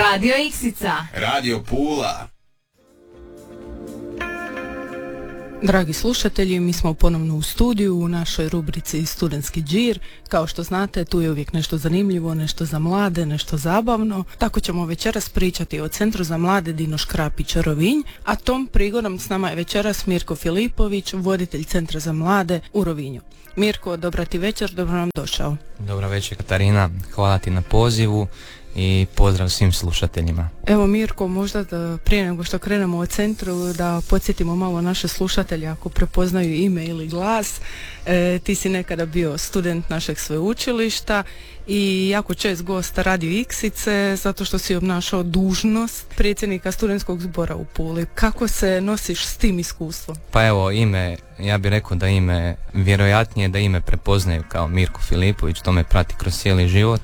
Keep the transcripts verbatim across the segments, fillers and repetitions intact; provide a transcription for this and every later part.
Radio Iksica. Radio Pula. Dragi slušatelji, mi smo ponovno u studiju u našoj rubrici Studentski džir. Kao što znate, tu je uvijek nešto zanimljivo, nešto za mlade, nešto zabavno. Tako ćemo večeras pričati o Centru za mlade Dino Škrapić Rovinj, a tom prigodom s nama je večeras Mirko Filipović, voditelj Centra za mlade u Rovinju. Mirko, dobra ti večer, dobro nam došao. Dobra večer, Katarina, hvala ti na pozivu i pozdrav svim slušateljima. Evo Mirko, možda da prije nego što krenemo o centru da podsjetimo malo naše slušatelje ako prepoznaju ime ili glas. E, ti si nekada bio student našeg sveučilišta i jako čest gost Radio Iksice zato što si obnašao dužnost predsjednika studentskog zbora u Puli. Kako se nosiš s tim iskustvom? Pa evo, ime, ja bih rekao da ime, vjerojatnije da ime prepoznaju kao Mirko Filipović, to me prati kroz cijeli život.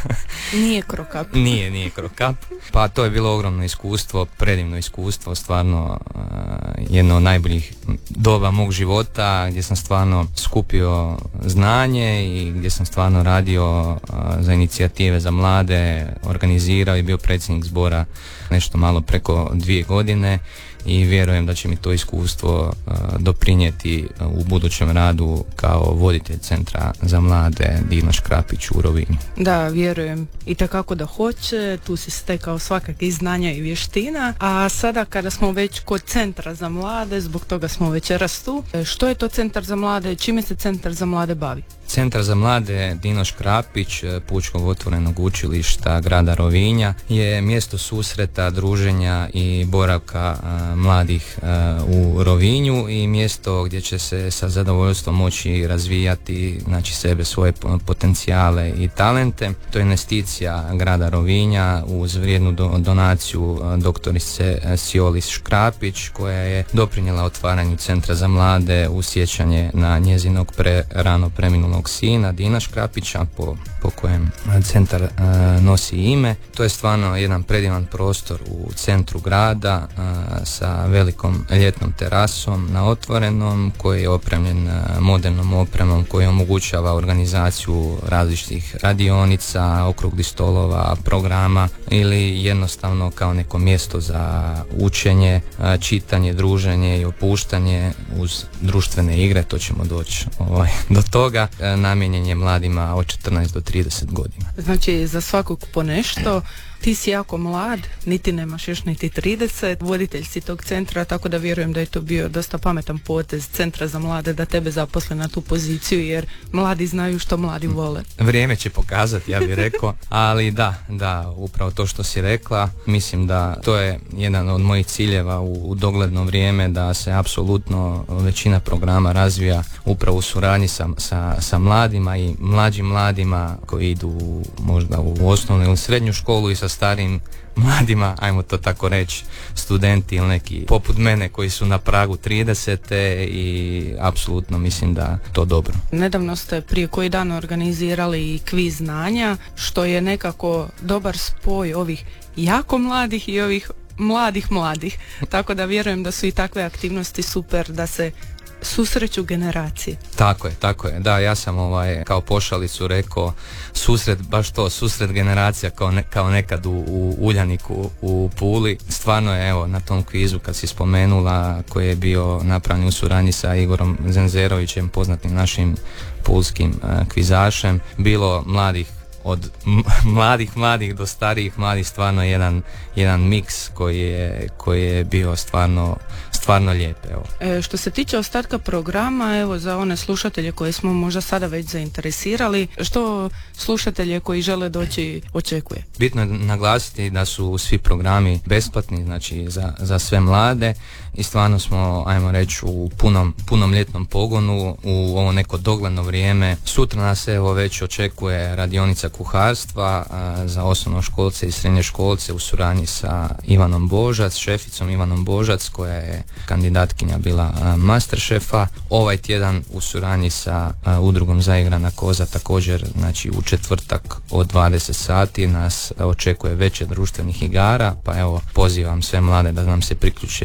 Nije krokap. Nije, nije krokap. Pa to je bilo ogromno iskustvo, predivno iskustvo, stvarno uh, jedno od najboljih doba mog života, gdje sam stvarno skupio znanje i gdje sam stvarno radio uh, za inicijative za mlade, organizirao i bio predsjednik zbora nešto malo preko dvije godine i vjerujem da će mi to iskustvo uh, doprinijeti uh, u budućem radu kao voditelj Centra za mlade Dino Škrapić u Rovinju. Da, vjerujem i takako da hoće, tu si stekao svakakih znanja i vještina, a sada kada smo već kod Centra za mlade, zbog toga smo večeras tu, što je to Centar za mlade, čime se Centar za mlade bavi? Centar za mlade Dino Škrapić Pučkog otvorenog učilišta grada Rovinja je mjesto susreta, druženja i boravka a, mladih a, u Rovinju i mjesto gdje će se sa zadovoljstvom moći razvijati, znači sebe, svoje potencijale i talente. To je investicija grada Rovinja uz vrijednu do, donaciju a, doktorice Siolis Škrapić koja je doprinijela otvaranju Centra za mlade u sjećanje na njezinog pre, rano preminulog sina Dina Škrapića po, po kojem centar e, nosi ime. To je stvarno jedan predivan prostor u centru grada e, sa velikom ljetnom terasom na otvorenom koji je opremljen e, modernom opremom koji omogućava organizaciju različitih radionica, okruglih stolova, programa ili jednostavno kao neko mjesto za učenje, e, čitanje, druženje i opuštanje uz društvene igre, to ćemo doći ovaj, do toga. E, namijenjen je mladima od četrnaest do trideset godina. Znači za svakog po nešto. Ti si jako mlad, niti nemaš još niti trideset, voditelj si tog centra, tako da vjerujem da je to bio dosta pametan potez Centra za mlade da tebe zaposle na tu poziciju, jer mladi znaju što mladi vole. Vrijeme će pokazati, ja bih rekao, ali da, da, upravo to što si rekla, mislim da to je jedan od mojih ciljeva u, u dogledno vrijeme, da se apsolutno većina programa razvija upravo u suradnji sa, sa, sa mladima i mlađim mladima koji idu možda u osnovnu ili srednju školu i sa starim mladima, ajmo to tako reći, studenti ili neki poput mene koji su na pragu tridesete i apsolutno mislim da to dobro. Nedavno ste prije koji dan organizirali kviz znanja, što je nekako dobar spoj ovih jako mladih i ovih mladih mladih, tako da vjerujem da su i takve aktivnosti super da se susreću generacije. Tako je, tako je. Da, ja sam ovaj kao pošalicu rekao susret, baš to, susret generacija kao, ne, kao nekad u, u Uljaniku u Puli. Stvarno je, evo, na tom kvizu kad si spomenula, koji je bio napravljen u suradnji sa Igorom Zenzerovićem, poznatim našim pulskim uh, kvizašem, bilo mladih od m- mladih mladih do starijih mladih, stvarno jedan jedan miks koji je koji je bio stvarno stvarno lijep. Evo. E, što se tiče ostatka programa, evo za one slušatelje koje smo možda sada već zainteresirali, što slušatelje koji žele doći očekuje? Bitno je naglasiti da su svi programi besplatni, znači za, za sve mlade i stvarno smo, ajmo reći, u punom, punom ljetnom pogonu u ovo neko dogledno vrijeme. Sutra nas evo već očekuje radionica kuharstva a, za osnovnoškolce i srednjoškolce u suradnji sa Ivanom Božac, šeficom Ivanom Božac koja je kandidatkinja bila a, masteršefa. Ovaj tjedan u suradnji sa a, udrugom Zaigrana koza također, znači u četvrtak od dvadeset sati nas očekuje veće društvenih igara, pa evo pozivam sve mlade da nam se priključe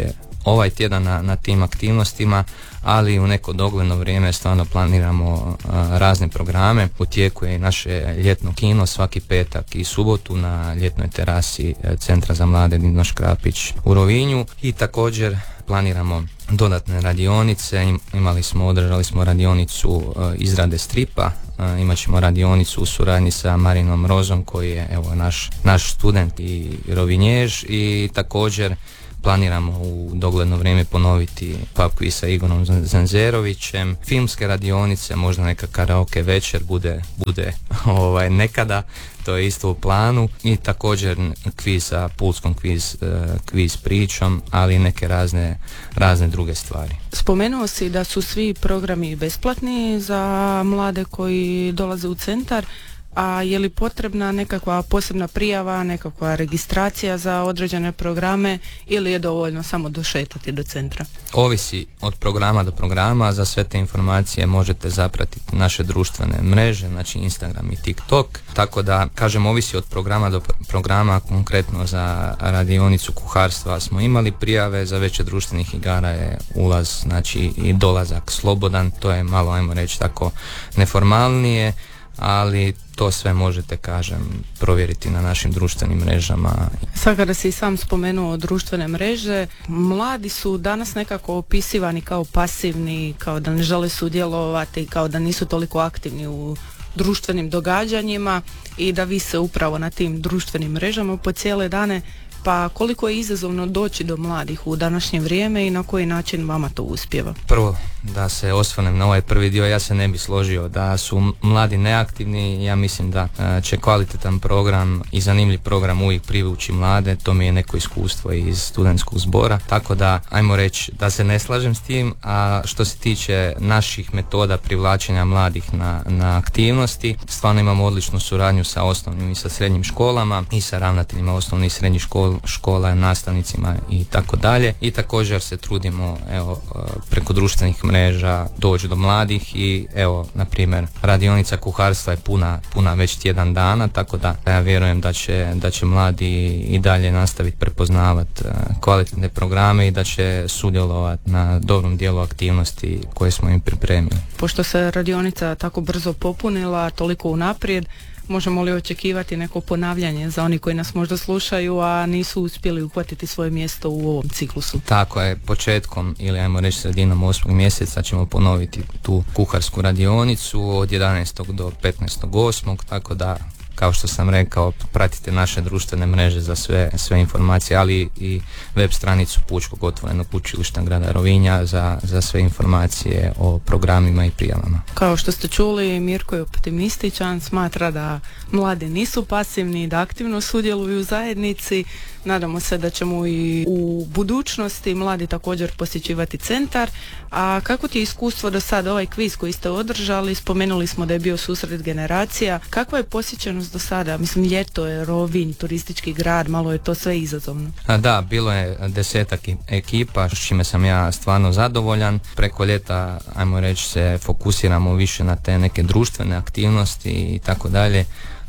ovaj tjedan na, na tim aktivnostima, ali u neko dogledno vrijeme stvarno planiramo a, razne programe. U tijeku je i naše ljetno kino svaki petak i subotu na ljetnoj terasi Centra za mlade Nino Škrapić u Rovinju, i također planiramo dodatne radionice. Imali smo, održali smo radionicu uh, izrade stripa, uh, imat ćemo radionicu u suradnji sa Marinom Rozom koji je evo naš, naš student i rovinjež, i također planiramo u dogledno vrijeme ponoviti pub quiz sa Igorom Zanzerovićem, filmske radionice, možda neka karaoke večer bude, bude ovaj, nekada, to je isto u planu, i također kviz sa pulskom kviz, kviz pričom, ali i neke razne, razne druge stvari. Spomenuo si da su svi programi besplatni za mlade koji dolaze u centar, a je li potrebna nekakva posebna prijava, nekakva registracija za određene programe, ili je dovoljno samo došetati do centra? Ovisi od programa do programa. Za sve te informacije možete zapratiti naše društvene mreže, znači Instagram i TikTok, tako da kažem ovisi od programa do programa. Konkretno za radionicu kuharstva smo imali prijave, za veće društvenih igara je ulaz, znači i dolazak slobodan, to je malo, ajmo reći tako, neformalnije, ali to sve možete, kažem, provjeriti na našim društvenim mrežama. Sad kada si sam spomenuo društvene mreže, mladi su danas nekako opisivani kao pasivni, kao da ne žele sudjelovati, kao da nisu toliko aktivni u društvenim događanjima i da vise upravo na tim društvenim mrežama po cijele dane. Pa koliko je izazovno doći do mladih u današnje vrijeme i na koji način vama to uspijeva? Prvo, da se osvrnem na ovaj prvi dio, ja se ne bi složio da su mladi neaktivni. Ja mislim da će kvalitetan program i zanimljiv program uvijek privući mlade, to mi je neko iskustvo iz studentskog zbora, tako da ajmo reći da se ne slažem s tim. A što se tiče naših metoda privlačenja mladih na, na aktivnosti, stvarno imamo odličnu suradnju sa osnovnim i sa srednjim školama i sa ravnateljima osnovnih i srednjih škola, škola, nastavnicima i tako dalje. I također se trudimo evo preko društvenih mreža doći do mladih, i evo na primjer radionica kuharstva je puna, puna već tjedan dana, tako da ja vjerujem da će, da će mladi i dalje nastaviti prepoznavati kvalitetne programe i da će sudjelovati na dobrom dijelu aktivnosti koje smo im pripremili. Pošto se radionica tako brzo popunila, toliko unaprijed, možemo li očekivati neko ponavljanje za oni koji nas možda slušaju, a nisu uspjeli uhvatiti svoje mjesto u ovom ciklusu? Tako je, početkom ili ajmo reći sredinom osmog mjeseca ćemo ponoviti tu kuharsku radionicu od jedanaestog do petnaestog osmog, tako da, kao što sam rekao, pratite naše društvene mreže za sve, sve informacije, ali i web stranicu Pučkog otvorenog učilišta grada Rovinja za, za sve informacije o programima i prijavama. Kao što ste čuli, Mirko je optimističan, smatra da mladi nisu pasivni, da aktivno sudjeluju u zajednici. Nadamo se da ćemo i u budućnosti mladi također posjećivati centar. A kako ti je iskustvo do sada, ovaj kviz koji ste održali? Spomenuli smo da je bio susret generacija. Kakva je posjećenost do sada? Mislim, ljeto je, Rovinj, turistički grad, malo je to sve izazovno. A da, bilo je desetak ekipa, s čime sam ja stvarno zadovoljan. Preko ljeta, ajmo reći, se fokusiramo više na te neke društvene aktivnosti i tako dalje,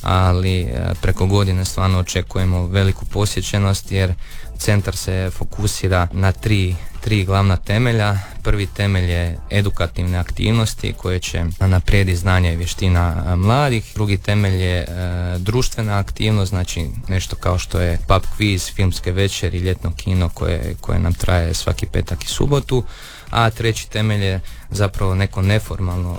ali preko godine stvarno očekujemo veliku posjećenost, jer centar se fokusira na tri, tri glavna temelja. Prvi temelj je edukativne aktivnosti koje će naprijediti znanja i vještina mladih. Drugi temelj je e, društvena aktivnost, znači nešto kao što je pub quiz, filmske večeri, ljetno kino koje, koje nam traje svaki petak i subotu. A treći temelj je zapravo neko neformalno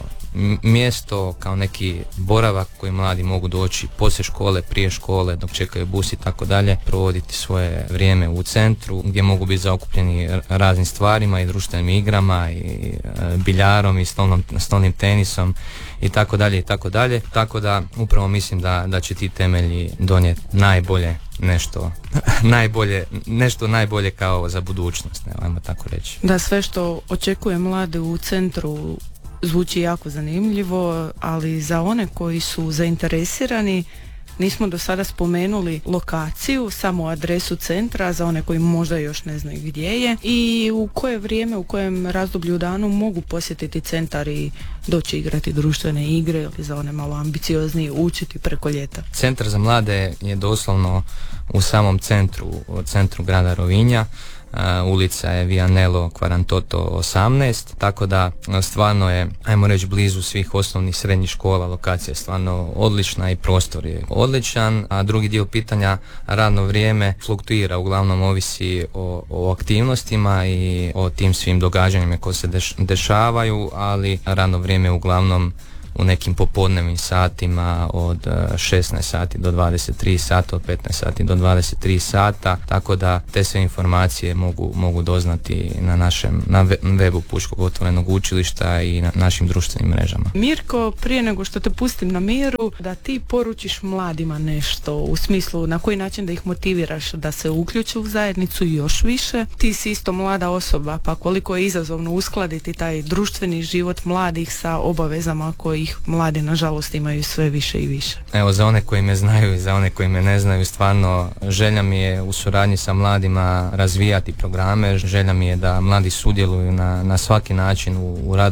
mjesto, kao neki boravak koji mladi mogu doći poslije škole, prije škole, dok čekaju bus i tako dalje, provoditi svoje vrijeme u centru gdje mogu biti zaokupljeni raznim stvarima i društvenim igrama i e, biljarom i stolnom, stolnim tenisom i tako dalje i tako dalje. Tako da upravo mislim da, da će ti temelji donijeti najbolje nešto najbolje, nešto najbolje kao za budućnost, ne, ajmo tako reći. Da, sve što očekuje mlade u centru zvuči jako zanimljivo, ali za one koji su zainteresirani nismo do sada spomenuli lokaciju, samo adresu centra, za one koji možda još ne znaju gdje je, i u koje vrijeme, u kojem razdoblju u danu mogu posjetiti centar i doći igrati društvene igre, ili za one malo ambicioznije učiti preko ljeta. Centar za mlade je doslovno u samom centru, u centru grada Rovinja. ulica je Vianello Quarantotto osamnaest, tako da stvarno je, ajmo reći, blizu svih osnovnih srednjih škola. Lokacija je stvarno odlična i prostor je odličan, a drugi dio pitanja, radno vrijeme fluktuira, uglavnom ovisi o, o aktivnostima i o tim svim događanjima koje se deš, dešavaju, ali radno vrijeme je uglavnom u nekim popodnevnim satima od šesnaest sati do dvadeset tri sata, od petnaest sati do dvadeset tri sata, tako da te sve informacije mogu, mogu doznati na našem na webu Pučkog otvorenog učilišta i na našim društvenim mrežama. Mirko, prije nego što te pustim na miru, da ti poručiš mladima nešto u smislu na koji način da ih motiviraš da se uključe u zajednicu još više. Ti si isto mlada osoba, pa koliko je izazovno uskladiti taj društveni život mladih sa obavezama koji ih mladi nažalost imaju sve više i više. Evo, za one koji me znaju i za one koji me ne znaju, stvarno želja mi je u suradnji sa mladima razvijati programe, želja mi je da mladi sudjeluju na, na svaki način u, u radu